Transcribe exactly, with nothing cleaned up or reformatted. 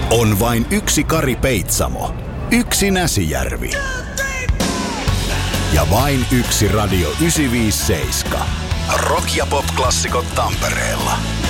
On vain yksi Kari Peitsamo, yksi Näsijärvi ja vain yksi Radio yhdeksänsataaviisikymmentäseitsemän. Rock- ja pop-klassikot Tampereella.